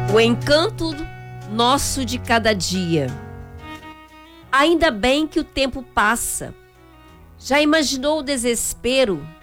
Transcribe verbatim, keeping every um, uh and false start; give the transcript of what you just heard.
O encanto nosso de cada dia. Ainda bem que o tempo passa. Já imaginou o desespero